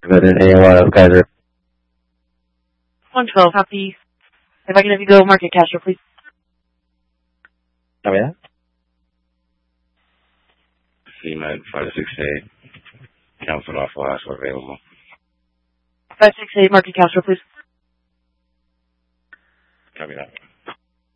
President AOL Kaiser. 112, copy. If I can have you go Market Castro, please. Copy that. CMAT 568. Council off last available. 568, Market Castro, please. Copy that.